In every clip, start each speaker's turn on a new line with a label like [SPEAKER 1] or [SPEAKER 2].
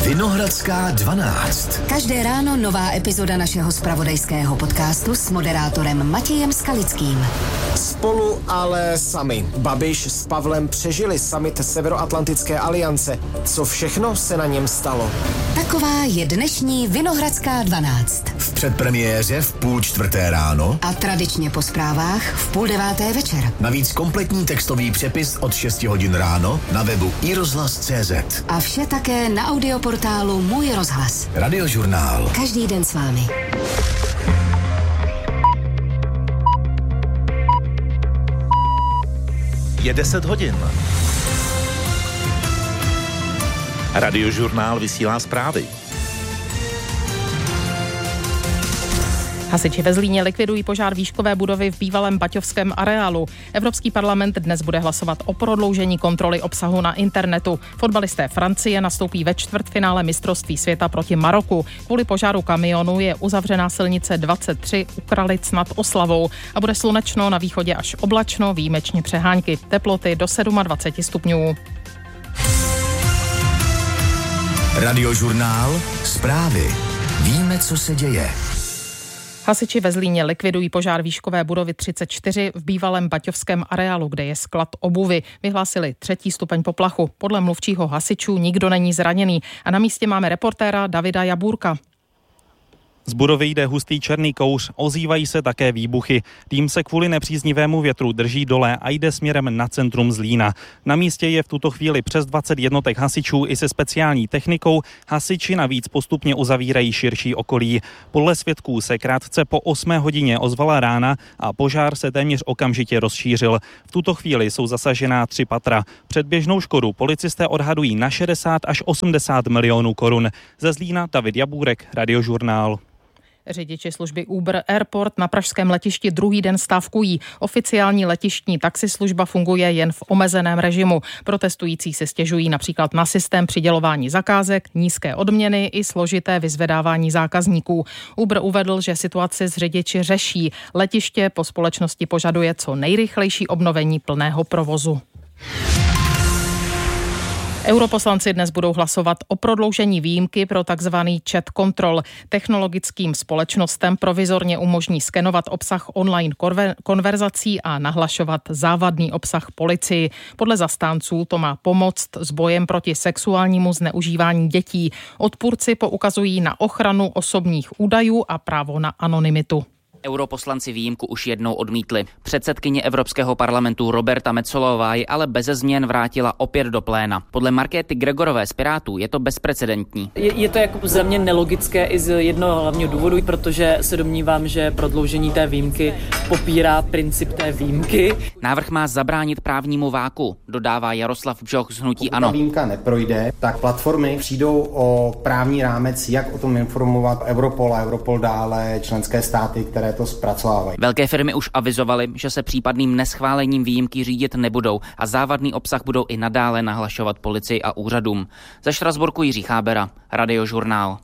[SPEAKER 1] Vinohradská 12.
[SPEAKER 2] Každé ráno nová epizoda našeho zpravodajského podcastu s moderátorem Matějem Skalickým.
[SPEAKER 3] Spolu, ale sami. Babiš s Pavlem přežili summit Severoatlantické aliance. Co všechno se na něm stalo?
[SPEAKER 2] Taková je dnešní Vinohradská 12.
[SPEAKER 1] V předpremiéře v 3:30 ráno
[SPEAKER 2] a tradičně po zprávách v 8:30 večer.
[SPEAKER 1] Navíc kompletní textový přepis od 6 hodin ráno na webu iRozhlas.cz.
[SPEAKER 2] A vše také na audioportálu Můj rozhlas.
[SPEAKER 1] Radiožurnál.
[SPEAKER 2] Každý den s vámi.
[SPEAKER 4] Je 10 hodin. Radiožurnál vysílá zprávy.
[SPEAKER 5] Hasiči ve Zlíně likvidují požár výškové budovy v bývalém baťovském areálu. Evropský parlament dnes bude hlasovat o prodloužení kontroly obsahu na internetu. Fotbalisté Francie nastoupí ve čtvrtfinále mistrovství světa proti Maroku. Kvůli požáru kamionu je uzavřená silnice 23 u Kralic nad Oslavou a bude slunečno, na východě až oblačno, výjimečně přehánky. Teploty do 27 stupňů.
[SPEAKER 1] Radiožurnál. Zprávy. Víme, co se děje.
[SPEAKER 5] Hasiči ve Zlíně likvidují požár výškové budovy 34 v bývalém baťovském areálu, kde je sklad obuvy. Vyhlásili 3. stupeň poplachu. Podle mluvčího hasičů nikdo není zraněný. A na místě máme reportéra Davida Jabůrka.
[SPEAKER 6] Z budovy jde hustý černý kouř, ozývají se také výbuchy. Tým se kvůli nepříznivému větru drží dole a jde směrem na centrum Zlína. Na místě je v tuto chvíli přes 20 jednotek hasičů i se speciální technikou. Hasiči navíc postupně uzavírají širší okolí. Podle svědků se krátce po 8 hodině ozvala rána a požár se téměř okamžitě rozšířil. V tuto chvíli jsou zasažená 3 patra. Předběžnou škodu policisté odhadují na 60 až 80 milionů korun. Ze Zlína David Jabůrek, Radiožurnál.
[SPEAKER 5] Řidiči služby Uber Airport na pražském letišti druhý den stávkují. Oficiální letištní taxislužba funguje jen v omezeném režimu. Protestující se stěžují například na systém přidělování zakázek, nízké odměny i složité vyzvedávání zákazníků. Uber uvedl, že situaci s řidiči řeší. Letiště po společnosti požaduje co nejrychlejší obnovení plného provozu. Europoslanci dnes budou hlasovat o prodloužení výjimky pro takzvaný chat control. Technologickým společnostem provizorně umožní skenovat obsah online konverzací a nahlašovat závadný obsah policii. Podle zastánců to má pomoct s bojem proti sexuálnímu zneužívání dětí. Odpůrci poukazují na ochranu osobních údajů a právo na anonymitu.
[SPEAKER 7] Europoslanci výjimku už jednou odmítli. Předsedkyně Evropského parlamentu Roberta Metsolová ji ale beze změn vrátila opět do pléna. Podle Markéty Gregorové z Pirátů je to bezprecedentní.
[SPEAKER 8] Je to jako za mě nelogické i z jednoho hlavního důvodu, protože se domnívám, že prodloužení té výjimky popírá princip té výjimky.
[SPEAKER 7] Návrh má zabránit právnímu váku, dodává Jaroslav Bžoch z hnutí ANO.
[SPEAKER 9] Pokud ta výjimka neprojde, tak platformy přijdou o právní rámec, jak o tom informovat Europol a Europol dále členské státy, které to zpracovávají.
[SPEAKER 7] Velké firmy už avizovaly, že se případným neschválením výjimky řídit nebudou a závadný obsah budou i nadále nahlašovat policii a úřadům. Ze Štrasburku Jiří Chábera, Radiožurnál.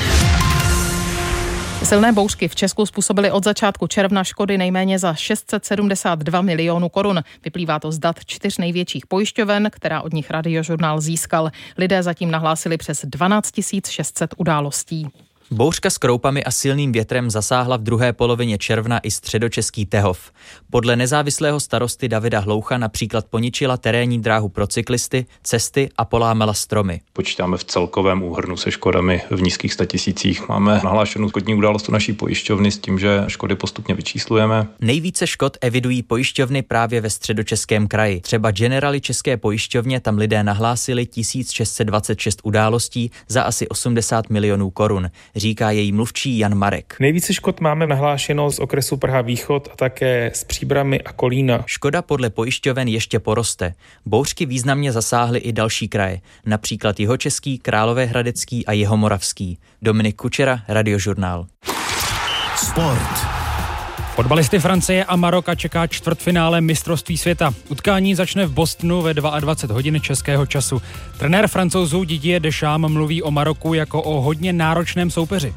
[SPEAKER 5] Silné bouřky v Česku způsobily od začátku června škody nejméně za 672 milionů korun. Vyplývá to z dat 4 největších pojišťoven, která od nich Radiožurnál získal. Lidé zatím nahlásili přes 12 600 událostí.
[SPEAKER 10] Bouřka s kroupami a silným větrem zasáhla v druhé polovině června i středočeský Tehov. Podle nezávislého starosty Davida Hloucha například poničila terénní dráhu pro cyklisty, cesty a polámala stromy.
[SPEAKER 11] Počítáme v celkovém úhrnu se škodami v nízkých 100 000. Máme nahlášenou škodní událost naší pojišťovny s tím, že škody postupně vyčíslujeme.
[SPEAKER 10] Nejvíce škod evidují pojišťovny právě ve středočeském kraji. Třeba Generali České pojišťovně tam lidé nahlásili 1626 událostí za asi 80 milionů korun. Říká její mluvčí Jan Marek.
[SPEAKER 12] Nejvíce škod máme nahlášeno z okresu Praha Východ a také z Příbrami a Kolína.
[SPEAKER 10] Škoda podle pojišťoven ještě poroste. Bouřky významně zasáhly i další kraje, například Jihočeský, Královéhradecký a Jihomoravský. Dominik Kučera, Radiožurnál.
[SPEAKER 1] Sport.
[SPEAKER 13] Fotbalisty Francie a Maroka čeká čtvrtfinále mistrovství světa. Utkání začne v Bostonu ve 22 hodin českého času. Trenér Francouzů Didier Deschamps mluví o Maroku jako o hodně náročném soupeři.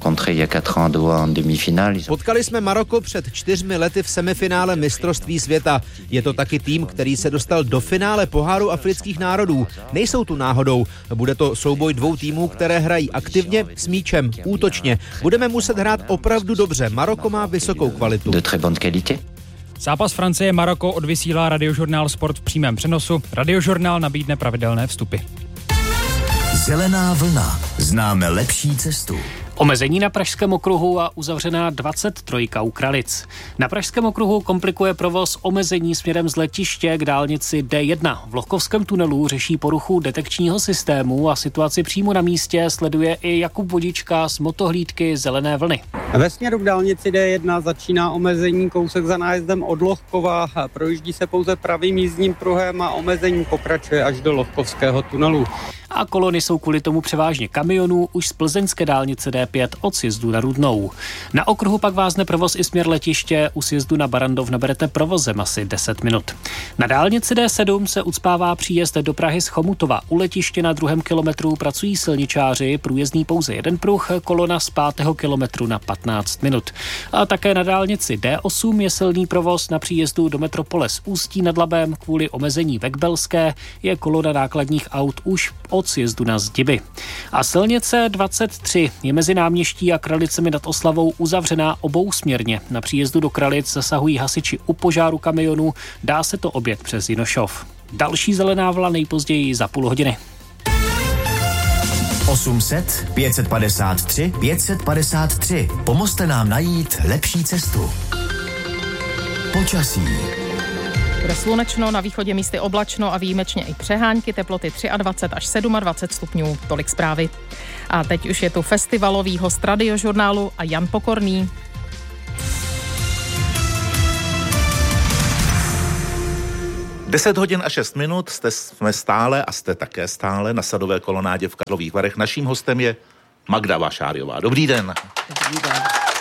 [SPEAKER 14] Potkali jsme Maroko před 4 lety v semifinále mistrovství světa. Je to taky tým, který se dostal do finále poháru afrických národů. Nejsou tu náhodou. Bude to souboj 2 týmů, které hrají aktivně, s míčem, útočně. Budeme muset hrát opravdu dobře. Maroko má vysokou kvalitu.
[SPEAKER 13] Zápas Francie-Maroko odvysílá Radiožurnál Sport v přímém přenosu. Radiožurnál nabídne pravidelné vstupy.
[SPEAKER 1] Zelená vlna. Známe lepší cestu.
[SPEAKER 15] Omezení na Pražském okruhu a uzavřená 23 u Kralic. Na Pražském okruhu komplikuje provoz omezení směrem z letiště k dálnici D1. V Lohkovském tunelu řeší poruchu detekčního systému a situaci přímo na místě sleduje i Jakub Vodička z motohlídky Zelené vlny.
[SPEAKER 16] Ve směru k dálnici D1 začíná omezení kousek za nájezdem od Lohkova. Projíždí se pouze pravým jízdním pruhem a omezení pokračuje až do Lohkovského tunelu.
[SPEAKER 15] A kolony jsou kvůli tomu převážně kamionů už z plzeňské dálnice D5 od sjezdu na Rudnou. Na okruhu pak vázne provoz i směr letiště, u sjezdu na Barandov naberete provozem asi 10 minut. Na dálnici D7 se ucpává příjezd do Prahy z Chomutova. U letiště na 2. kilometru pracují silničáři, průjezdný pouze 1 pruh, kolona z 5. kilometru na 15 minut. A také na dálnici D8 je silný provoz na příjezdu do metropole z Ústí nad Labem kvůli omezení ve Kbelské, je kolona nákladních aut už od sjezdu na Zdiby. A silnice 23 je mezi Náměští a Kralicemi nad Oslavou uzavřená obousměrně. Na příjezdu do Kralic zasahují hasiči u požáru kamionu, dá se to objet přes Jinošov. Další zelená vlna nejpozději za půl hodiny.
[SPEAKER 1] 800 553 553. Pomozte nám najít lepší cestu. Počasí.
[SPEAKER 5] Bude slunečno, na východě místy oblačno a výjimečně i přehánky, teploty 23 až 27 stupňů. Tolik zprávy. A teď už je tu festivalový host Radiožurnálu a Jan Pokorný.
[SPEAKER 4] Deset hodin a 6 minut, jsme stále a jste také stále na Sadové kolonádě v Karlových Varech. Naším hostem je Magda Vašáriová. Dobrý den.
[SPEAKER 17] Dobrý den.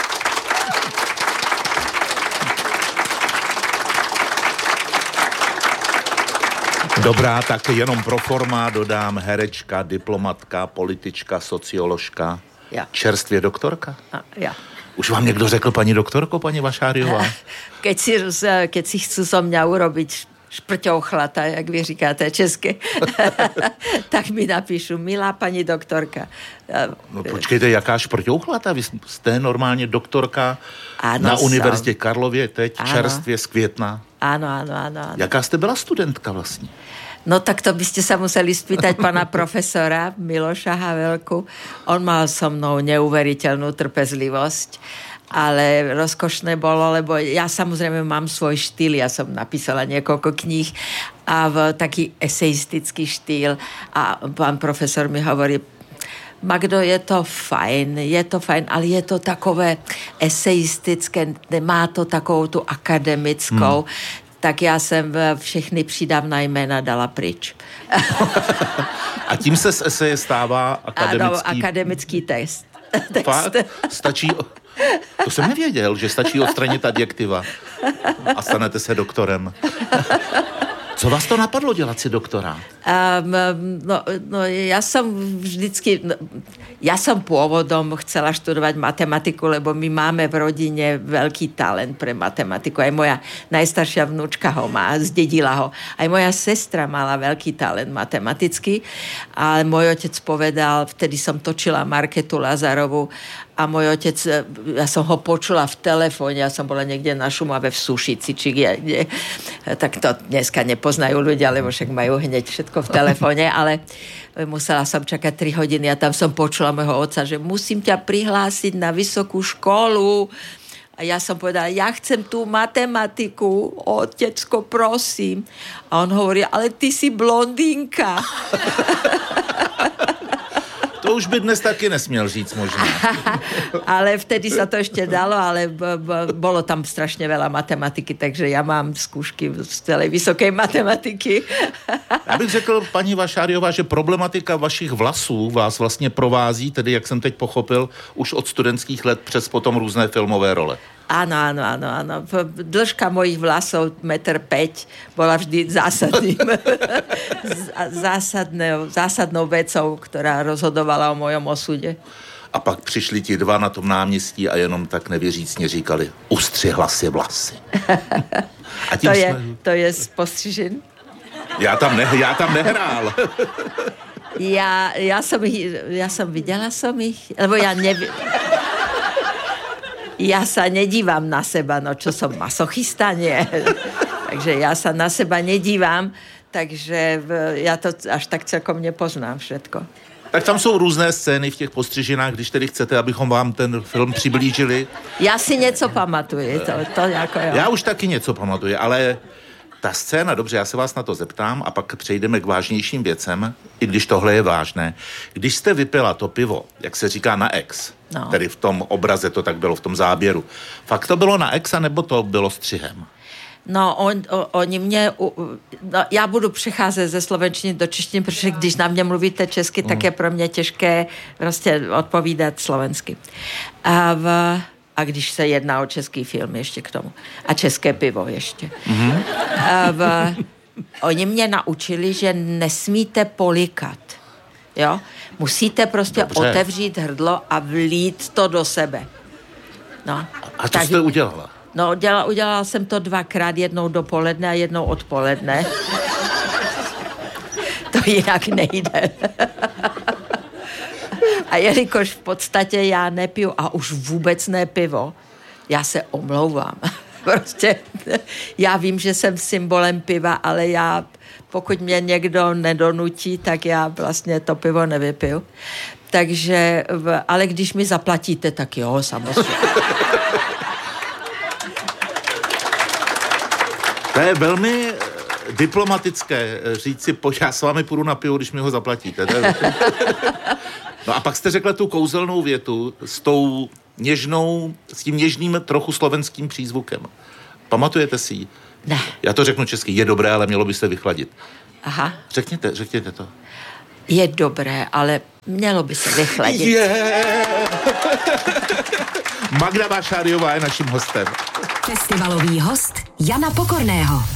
[SPEAKER 4] Dobrá, tak jenom pro forma dodám herečka, diplomatka, politička, socioložka, čerstvě doktorka.
[SPEAKER 17] Ja.
[SPEAKER 4] Už vám někdo řekl, paní doktorko, paní Vašáriová?
[SPEAKER 17] Keď si chcú so mňa urobiť šprťouchlata, jak vy říkáte česky, tak mi napíšu, milá paní doktorka.
[SPEAKER 4] No počkejte, jaká šprťouchlata? Vy jste normálně doktorka na Univerzitě Karlově teď, čerstvě z května.
[SPEAKER 17] Áno.
[SPEAKER 4] Jaká jste byla studentka vlastně?
[SPEAKER 17] No tak to by ste sa museli spýtať pana profesora Miloša Havelku. On mal so mnou neuveriteľnú trpezlivosť, ale rozkošné bolo, lebo ja samozrejme mám svoj štýl, ja som napísala niekoľko kníh a v taký eseistický štýl a pán profesor mi hovorí, Magdo, je to fajn, ale je to takové eseistické, má to takovou tu akademickou, tak já jsem všechny přídavná jména dala pryč.
[SPEAKER 4] A tím se z eseje stává
[SPEAKER 17] akademický text.
[SPEAKER 4] Fakt? Stačí... To jsem nevěděl, že stačí odstranit adjektiva a stanete se doktorem. Co vás to napadlo dělat si doktorát?
[SPEAKER 17] Ja som pôvodom chcela študovať matematiku, lebo my máme v rodine veľký talent pre matematiku. Aj moja najstaršia vnúčka ho má, zdedila ho. Aj moja sestra mala veľký talent matematický, ale môj otec povedal, vtedy som točila Marketu Lazarovu a môj otec, ja som ho počula v telefóne, ja som bola niekde na Šumave v Sušici, či kde, tak to dneska nepoznajú ľudia, lebo však majú hneď všetko v telefóne, ale musela som čakať 3 hodiny a tam som počula môjho otca, že musím ťa prihlásiť na vysokú školu. A ja som povedala, ja chcem tú matematiku, otecko, prosím. A on hovorí, ale ty si blondínka.
[SPEAKER 4] To už by dnes taky nesměl říct možná.
[SPEAKER 17] Ale vtedy sa to ešte dalo, ale bolo tam strašne veľa matematiky, takže ja mám skúšky z celej vysokej matematiky.
[SPEAKER 4] Já bych řekl, paní Vašáriová, že problematika vašich vlasů vás vlastně provází, tedy jak jsem teď pochopil, už od studentských let přes potom různé filmové role.
[SPEAKER 17] Áno. Dĺžka mojich vlasov 1,5 m bola vždy zásadnou vecou, ktorá rozhodovala o mojom osude.
[SPEAKER 4] A pak přišli ti dva na tom náměstí a jenom tak nevěřícně říkali, ustřihla si vlasy. A tím
[SPEAKER 17] to je postřižen?
[SPEAKER 4] Já tam nehrál.
[SPEAKER 17] Já jsem viděla jich, lebo já se nedívám na seba, no čo som masochista, nie. Takže já se na seba nedívám, takže já to až tak celkom nepoznám všetko.
[SPEAKER 4] Tak tam jsou různé scény v těch postřižinách, když tedy chcete, abychom vám ten film přiblížili.
[SPEAKER 17] Já si něco pamatuju, to jako jo.
[SPEAKER 4] Já už taky něco pamatuju, ale ta scéna, dobře, já se vás na to zeptám a pak přejdeme k vážnějším věcem, i když tohle je vážné. Když jste vypila to pivo, jak se říká na ex, tedy v tom obraze to tak bylo, v tom záběru, fakt to bylo na ex, nebo to bylo střihem?
[SPEAKER 17] No, oni mě... já budu přecházet ze slovenčiny do češtiny, protože když na mě mluvíte česky, tak je pro mě těžké prostě odpovídat slovensky. A když se jedná o český film ještě k tomu. A české pivo ještě. Oni mě naučili, že nesmíte polikat. Jo? Musíte prostě otevřít hrdlo a vlít to do sebe. No.
[SPEAKER 4] A to jste udělala?
[SPEAKER 17] No, udělala jsem to 2krát, jednou dopoledne a jednou odpoledne. To jinak nejde. A jelikož v podstatě já nepiju a už vůbec ne pivo, já se omlouvám. Prostě já vím, že jsem symbolem piva, ale pokud mě někdo nedonutí, tak já vlastně to pivo nevypiju. Takže, ale když mi zaplatíte, tak jo, samozřejmě.
[SPEAKER 4] To je velmi diplomatické říci, já s vámi půjdu na pivo, když mi ho zaplatíte. No a pak jste řekla tu kouzelnou větu s tím něžným trochu slovenským přízvukem. Pamatujete si ji?
[SPEAKER 17] Ne.
[SPEAKER 4] Já to řeknu česky. Je dobré, ale mělo by se vychladit.
[SPEAKER 17] Aha.
[SPEAKER 4] Řekněte to.
[SPEAKER 17] Je dobré, ale mělo by se vychladit.
[SPEAKER 4] Magda Vášáriová je naším hostem.
[SPEAKER 2] Festivalový host Jana Pokorného.